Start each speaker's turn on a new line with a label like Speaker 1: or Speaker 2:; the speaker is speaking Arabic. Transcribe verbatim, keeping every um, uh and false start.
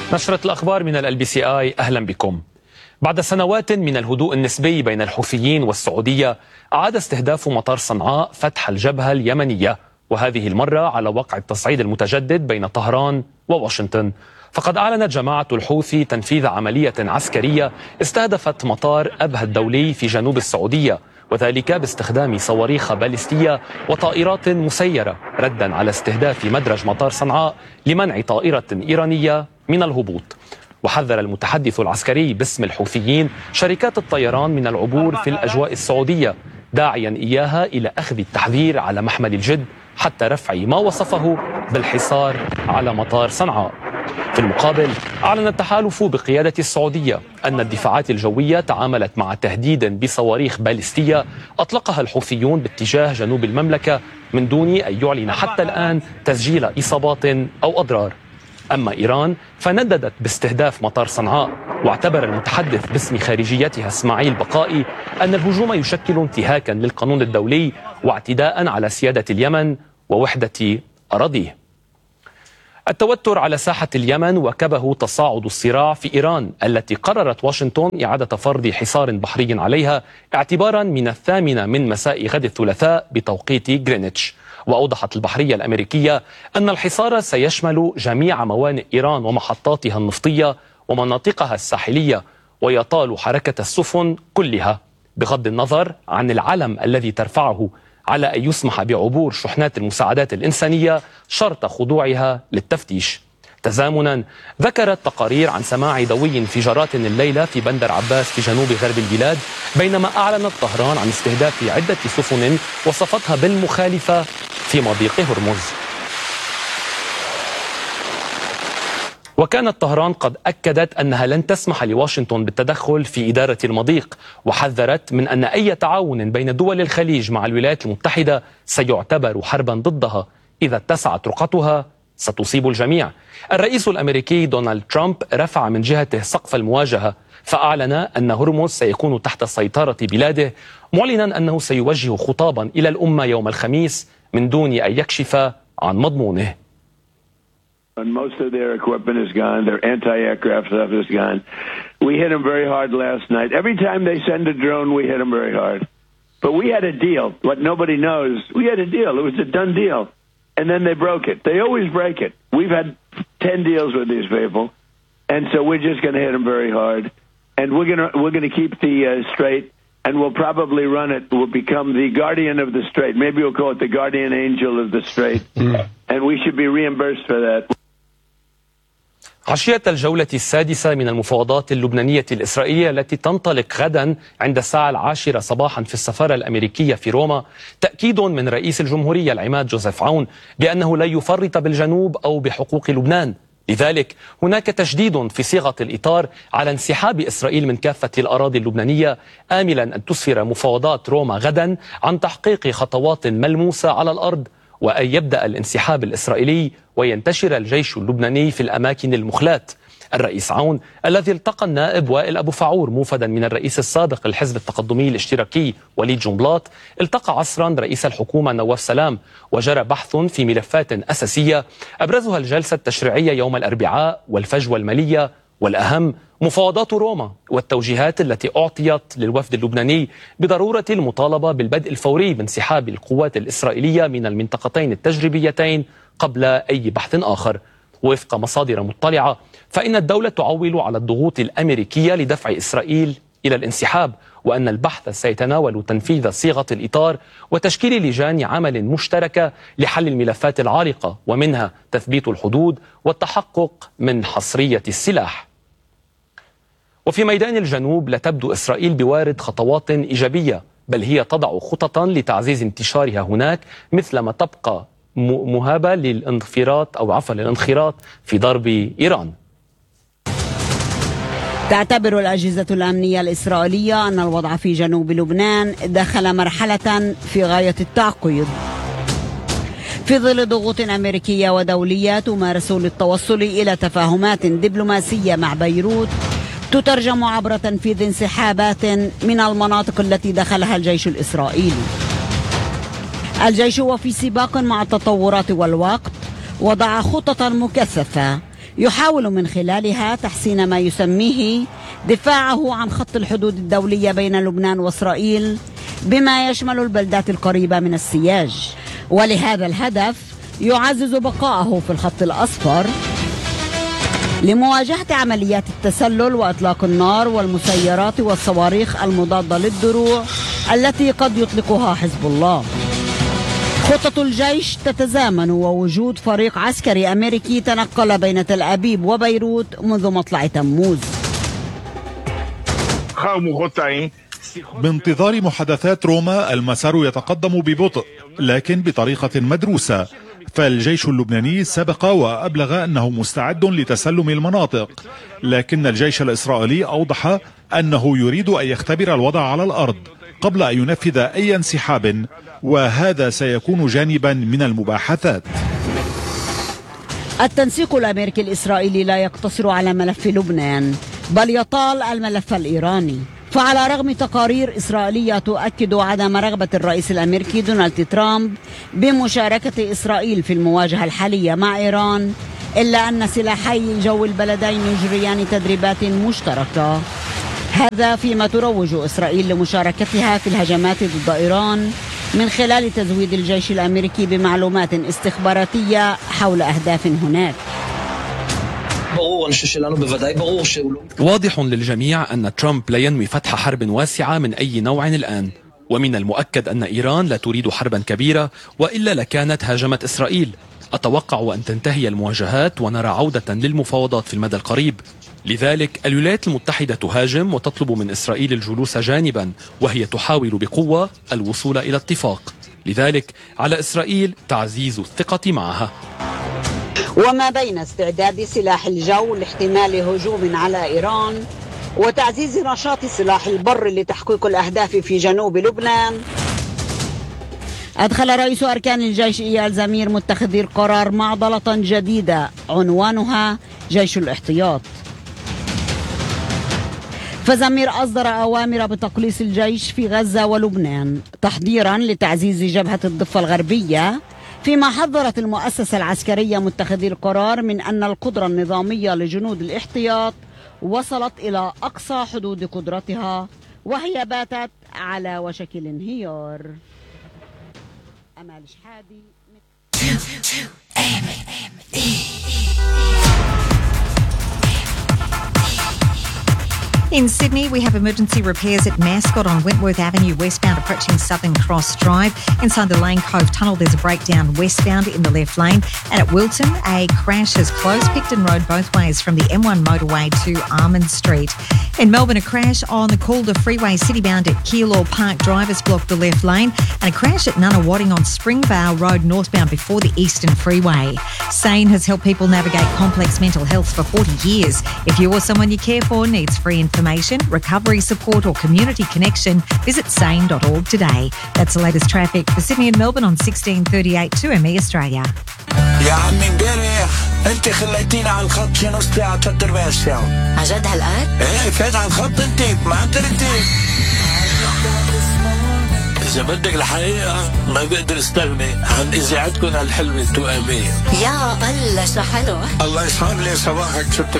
Speaker 1: نشرة الأخبار من ال بي سي آي، أهلا بكم. بعد سنوات من الهدوء النسبي بين الحوثيين والسعودية، أعاد استهداف مطار صنعاء فتح الجبهة اليمنية، وهذه المرة على وقع التصعيد المتجدد بين طهران وواشنطن. فقد أعلنت جماعة الحوثي تنفيذ عملية عسكرية استهدفت مطار أبها الدولي في جنوب السعودية، وذلك باستخدام صواريخ باليستية وطائرات مسيرة ردا على استهداف مدرج مطار صنعاء لمنع طائرة إيرانية من الهبوط. وحذر المتحدث العسكري باسم الحوثيين شركات الطيران من العبور في الأجواء السعودية، داعيا إياها إلى أخذ التحذير على محمل الجد حتى رفع ما وصفه بالحصار على مطار صنعاء. في المقابل، أعلن التحالف بقيادة السعودية أن الدفاعات الجوية تعاملت مع تهديد بصواريخ باليستية أطلقها الحوثيون باتجاه جنوب المملكة من دون أن يعلن حتى الآن تسجيل إصابات أو أضرار. أما إيران فنددت باستهداف مطار صنعاء، واعتبر المتحدث باسم خارجيتها اسماعيل بقائي أن الهجوم يشكل انتهاكا للقانون الدولي واعتداء على سيادة اليمن ووحدة أراضيه. التوتر على ساحة اليمن وكبه تصاعد الصراع في إيران، التي قررت واشنطن إعادة فرض حصار بحري عليها اعتبارا من الثامنة من مساء غد الثلاثاء بتوقيت غرينتش. وأوضحت البحرية الأمريكية أن الحصار سيشمل جميع موانئ إيران ومحطاتها النفطية ومناطقها الساحلية، ويطال حركة السفن كلها، بغض النظر عن العلم الذي ترفعه، على أن يسمح بعبور شحنات المساعدات الإنسانية شرط خضوعها للتفتيش. تزامنا ذكرت تقارير عن سماع دوي انفجارات الليلة في بندر عباس في جنوب غرب البلاد، بينما أعلنت طهران عن استهداف عدة سفن وصفتها بالمخالفة في مضيق هرمز. وكانت طهران قد أكدت أنها لن تسمح لواشنطن بالتدخل في إدارة المضيق، وحذرت من أن أي تعاون بين دول الخليج مع الولايات المتحدة سيعتبر حربا ضدها. إذا اتسعت رقتها ستصيب الجميع. الرئيس الأمريكي دونالد ترامب رفع من جهته سقف المواجهة، فأعلن أن هرمز سيكون تحت سيطرة بلاده، معلنا أنه سيوجه خطابا إلى الأمة يوم الخميس من دون أن يكشف عن مضمونه.
Speaker 2: And most of their equipment is gone. Their anti-aircraft stuff is gone. We hit them very hard last night. Every time they send a drone, we hit them very hard. But we had a deal. What nobody knows, we had a deal. It was a done deal. And then they broke it. They always break it. We've had ten deals with these people. And so we're just going to hit them very hard. And we're going to we're going to keep the uh, strait, and we'll probably run it. We'll become the guardian of the strait. Maybe we'll call it the guardian angel of the strait. And we should be reimbursed for that.
Speaker 1: عشية الجولة السادسة من المفاوضات اللبنانية الإسرائيلية التي تنطلق غدا عند الساعة العاشرة صباحا في السفارة الأمريكية في روما، تأكيد من رئيس الجمهورية العماد جوزيف عون بأنه لا يفرط بالجنوب أو بحقوق لبنان. لذلك هناك تشديد في صيغة الإطار على انسحاب إسرائيل من كافة الأراضي اللبنانية، آملا أن تسفر مفاوضات روما غدا عن تحقيق خطوات ملموسة على الأرض، وأن يبدأ الانسحاب الإسرائيلي وينتشر الجيش اللبناني في الأماكن المخلاة. الرئيس عون الذي التقى النائب وائل أبو فعور موفدا من الرئيس السابق للحزب التقدمي الاشتراكي وليد جنبلاط، التقى عصرا رئيس الحكومة نواف سلام، وجرى بحث في ملفات أساسية أبرزها الجلسة التشريعية يوم الأربعاء والفجوة المالية، والأهم مفاوضات روما والتوجيهات التي أعطيت للوفد اللبناني بضرورة المطالبة بالبدء الفوري بانسحاب القوات الإسرائيلية من المنطقتين التجريبيتين قبل أي بحث آخر. وفق مصادر مطلعة فإن الدولة تعول على الضغوط الأمريكية لدفع إسرائيل إلى الانسحاب، وأن البحث سيتناول تنفيذ صيغة الإطار وتشكيل لجان عمل مشتركة لحل الملفات العالقة، ومنها تثبيت الحدود والتحقق من حصرية السلاح. وفي ميدان الجنوب لا تبدو إسرائيل بوارد خطوات إيجابية، بل هي تضع خططا لتعزيز انتشارها هناك، مثلما تبقى مهابة للانخراط أو عفوا للانخراط في ضرب إيران.
Speaker 3: تعتبر الأجهزة الأمنية الإسرائيلية أن الوضع في جنوب لبنان دخل مرحلة في غاية التعقيد في ظل ضغوط أمريكية ودولية تمارس للتوصل إلى تفاهمات دبلوماسية مع بيروت تترجم عبر تنفيذ انسحابات من المناطق التي دخلها الجيش الإسرائيلي. الجيش وفي سباق مع التطورات والوقت وضع خططا مكثفة يحاول من خلالها تحسين ما يسميه دفاعه عن خط الحدود الدولية بين لبنان وإسرائيل بما يشمل البلدات القريبة من السياج، ولهذا الهدف يعزز بقائه في الخط الأصفر لمواجهة عمليات التسلل وإطلاق النار والمسيرات والصواريخ المضادة للدروع التي قد يطلقها حزب الله. خطة الجيش تتزامن ووجود فريق عسكري أمريكي تنقل بين تل أبيب وبيروت منذ مطلع تموز.
Speaker 4: بانتظار محادثات روما المسار يتقدم ببطء لكن بطريقة مدروسة، فالجيش اللبناني سبق وأبلغ أنه مستعد لتسلم المناطق، لكن الجيش الإسرائيلي أوضح أنه يريد أن يختبر الوضع على الأرض قبل أن ينفذ أي انسحاب، وهذا سيكون جانبا من المباحثات.
Speaker 3: التنسيق الأمريكي الإسرائيلي لا يقتصر على ملف لبنان بل يطال الملف الإيراني، فعلى رغم تقارير إسرائيلية تؤكد عدم رغبة الرئيس الأمريكي دونالد ترامب بمشاركة إسرائيل في المواجهة الحالية مع إيران، إلا أن سلاحي جو البلدين يجريان تدريبات مشتركة، هذا فيما تروج إسرائيل لمشاركتها في الهجمات ضد إيران من خلال تزويد الجيش الأمريكي بمعلومات استخباراتية حول أهداف هناك.
Speaker 1: واضح للجميع أن ترامب لا ينوي فتح حرب واسعة من أي نوع الآن، ومن المؤكد أن إيران لا تريد حربا كبيرة وإلا لكانت هاجمت إسرائيل. أتوقع أن تنتهي المواجهات ونرى عودة للمفاوضات في المدى القريب. لذلك الولايات المتحدة تهاجم وتطلب من إسرائيل الجلوس جانبا، وهي تحاول بقوة الوصول إلى اتفاق. لذلك على إسرائيل تعزيز الثقة معها.
Speaker 3: وما بين استعداد سلاح الجو لاحتمال هجوم على إيران وتعزيز نشاط سلاح البر لتحقيق الأهداف في جنوب لبنان، أدخل رئيس أركان الجيش إيال زمير متخذي القرار معضلة جديدة عنوانها جيش الاحتياط. فزمير أصدر أوامر بتقليص الجيش في غزة ولبنان تحضيرا لتعزيز جبهة الضفة الغربية، فيما حذرت المؤسسة العسكرية متخذي القرار من أن القدرة النظامية لجنود الاحتياط وصلت إلى أقصى حدود قدرتها وهي باتت على وشك الانهيار. أمال شحادي.
Speaker 5: In Sydney, we have emergency repairs at Mascot on Wentworth Avenue westbound approaching Southern Cross Drive. Inside the Lane Cove Tunnel, there's a breakdown westbound in the left lane. And at Wilton, a crash has closed Picton Road both ways from the M one motorway to Armand Street. In Melbourne, a crash on the Calder Freeway citybound at Keilor Park Drive has blocked the left lane. And a crash at Nunawading on Springvale Road northbound before the Eastern Freeway. SANE has helped people navigate complex mental health for forty years. If you or someone you care for needs free information, recovery support or community connection, visit sane dot org today. That's the latest traffic for Sydney and Melbourne on sixteen thirty-eight two M E Australia.
Speaker 6: يا عمي امبارح انت خليتيني على الخط شي نص ساعة ثلاث ارباع ساعة. عن جد هالقد؟ ايه فات على الخط انت ما قدرتي. إذا بدك الحقيقة ما بقدر استغني عن إذاعتكم هالحلوة توأمية.
Speaker 7: يا الله شو حلو.
Speaker 6: الله يسعد لي صباحك.